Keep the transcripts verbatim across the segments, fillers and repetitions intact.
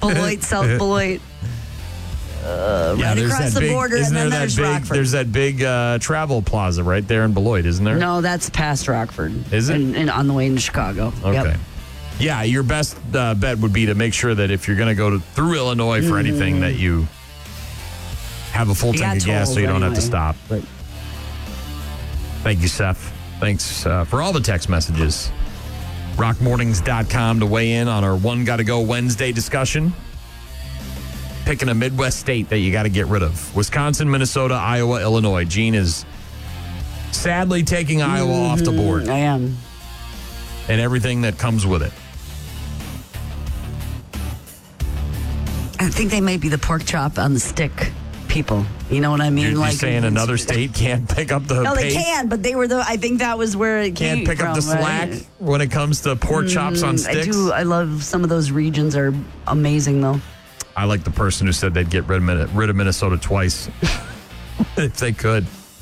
Beloit, South Beloit. Uh, yeah, right across the big, border, and then there there's big, Rockford. There's that big uh, travel plaza right there in Beloit, isn't there? No, that's past Rockford. Is it? And, and on the way into Chicago. Okay. Yep. Yeah, your best uh, bet would be to make sure that if you're going to go to, through Illinois for mm-hmm. anything, that you have a full you tank of gas so you don't anyway. have to stop. But thank you, Seth. Thanks uh, for all the text messages. rock mornings dot com to weigh in on our One Gotta Go Wednesday discussion. Picking a Midwest state that you got to get rid of. Wisconsin, Minnesota, Iowa, Illinois. Gene is sadly taking mm-hmm. Iowa off the board. I am. And everything that comes with it. I think they may be the pork chop on the stick people. You know what I mean? You're, like you're saying another state can't pick up the No, pace? they can, but they were the, I think that was where it can't came pick from, up the slack right? when it comes to pork mm, chops on sticks? I do. I love some of those regions are amazing, though. I like the person who said they'd get rid of, rid of Minnesota twice if they could.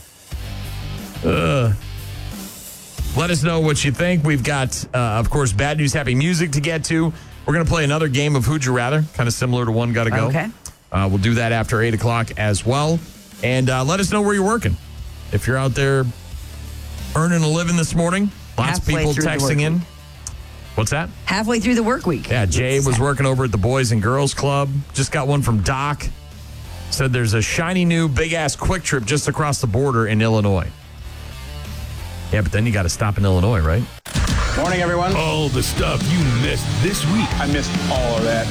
Uh, let us know what you think. We've got, uh, of course, bad news, happy music to get to. We're going to play another game of Who'd You Rather, kind of similar to One Gotta Go. Okay. Uh, we'll do that after eight o'clock as well. And uh, let us know where you're working. If you're out there earning a living this morning, lots Halfway of people texting in. What's that? Halfway through the work week. Yeah, Jay was working over at the Boys and Girls Club. Just got one from Doc. Said there's a shiny new big-ass Quick Trip just across the border in Illinois. Yeah, but then you got to stop in Illinois, right? Morning, everyone. All the stuff you missed this week. I missed all of that.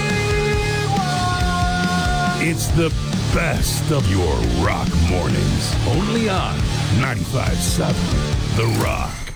It's the best of your rock mornings. Only on ninety-five point seven The Rock.